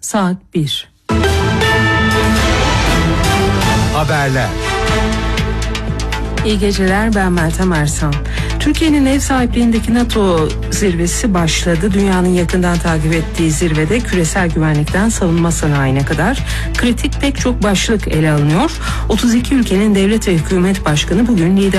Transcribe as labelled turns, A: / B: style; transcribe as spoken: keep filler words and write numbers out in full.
A: saat bir.
B: Haberler.
A: İyi geceler, ben Meltem Ersan. Türkiye'nin ev sahipliğindeki NATO zirvesi başladı. Dünyanın yakından takip ettiği zirvede küresel güvenlikten savunma sanayine kadar kritik pek çok başlık ele alınıyor. otuz iki ülkenin devlet ve hükümet başkanı bugün lider